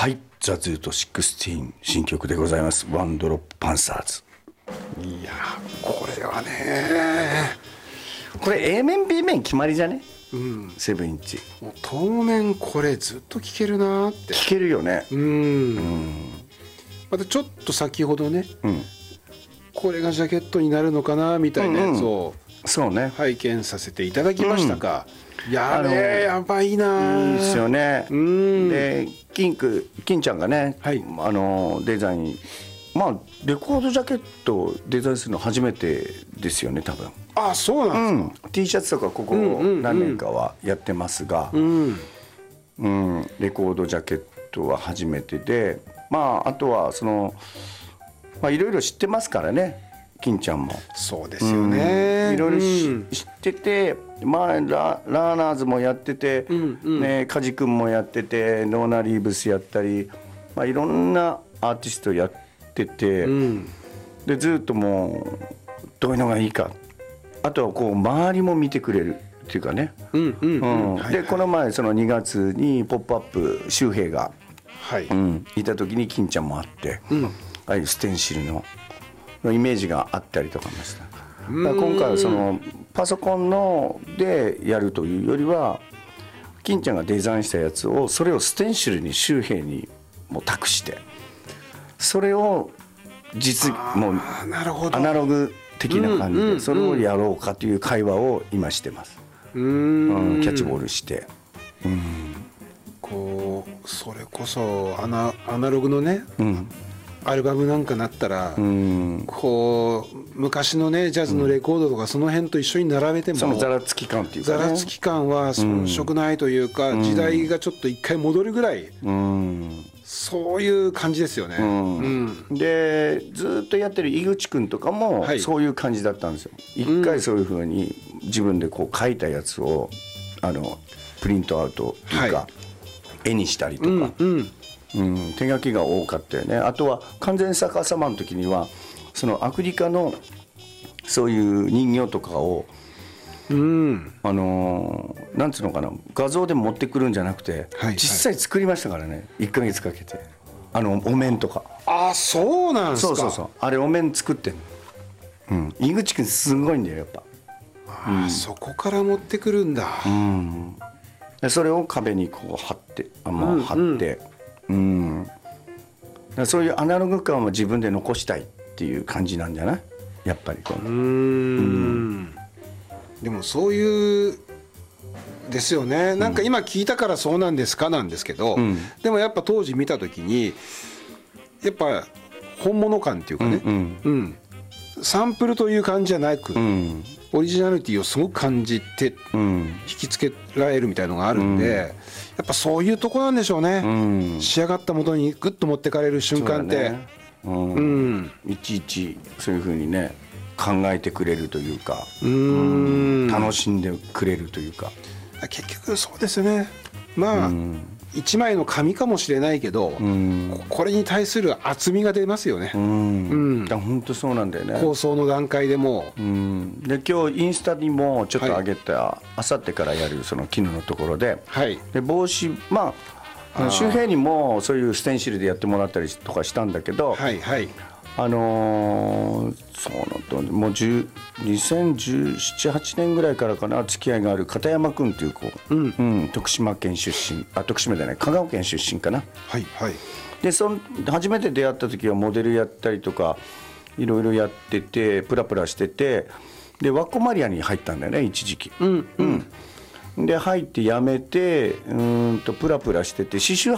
はい、ザ・ズート16新曲でございます。ワンドロップパンサーズ。 いやこれはね、 これ A 面 B 面決まりじゃね。7インチもう当面これずっと聴けるなって聴けるよね。 またちょっと先ほどね、これがジャケットになるのかなみたいなやつをそうね、 拝見させていただきましたが、やばいな。 いいですよね。で金ちゃんがね、デザイン、レコードジャケットをデザインするの初めてですよね多分。 あ、そうなんですか。 T シャツとかここ何年かはやってますが、レコードジャケットは初めてで、あとはそのいろいろ知ってますからね、金ちゃんも。 そうですよね。 いろいろ知ってて、ラーナーズもやってて、梶君もやってて、ノーナ・リーブスやったり、いろんなアーティストやってて、でずっともうどういうのがいいか、あとはこう周りも見てくれるっていうかね。でこの前その2月に「ポップアップ周平が、いた時に金ちゃんもあって、ああいうステンシルのイメージがあったりとかもした。今回はそのパソコンのでやるというよりは、金ちゃんがデザインしたやつを、それをステンシルに周平にもう託して、それをもうアナログ的な感じでそれをやろうかという会話を今してます。キャッチボールして、 こうそれこそアナログのね、アルバムなんかなったら、こう昔のねジャズのレコードとかその辺と一緒に並べても、 そのざらつき感っていうかね、 ざらつき感は遜色ないというか、時代がちょっと一回戻るぐらい、そういう感じですよね。 でずっとやってる井口君とかもそういう感じだったんですよ。一回そういうふうに自分でこう書いたやつをプリントアウトというか、絵にしたりとか、手書きが多かったよね。あとは完全逆さまの時にはそのアフリカのそういう人形とかをなんつうのかな、画像で持ってくるんじゃなくて、実際作りましたからね、1ヶ月かけて。お面とか。 あ、そうなんですか。 そうあれお面作ってんの。井口君すごいんだよやっぱ。 そこから持ってくるんだ。 でそれを壁にこう貼って、そういうアナログ感を自分で残したいっていう感じなんじゃない、やっぱり。 でもそういうですよね。なんか今聞いたからそうなんですかなんですけど、でもやっぱ当時見た時にやっぱ本物感っていうかね、サンプルという感じじゃなく、オリジナリティをすごく感じて引きつけられるみたいのがあるんで、やっぱそういうとこなんでしょうね。仕上がったものにグッと持ってかれる瞬間って、いちいちそういう風にね考えてくれるというか、楽しんでくれるというか。 結局そうですよね。一枚の紙かもしれないけど、これに対する厚みが出ますよね。 本当そうなんだよね。 構想の段階でも。 で今日インスタにもちょっと上げた、あさってからやるその絹のところで、で帽子、周平にもそういうステンシルでやってもらったりとかしたんだけど、そうのもう2017、8年ぐらいからかな、付き合いがある片山君っていう子、徳島県出身、徳島じゃない、香川県出身かな。で初めて出会った時はモデルやったりとかいろいろやってて、プラプラしてて、でワッコマリアに入ったんだよね一時期。で入って辞めてプラプラしてて、刺繍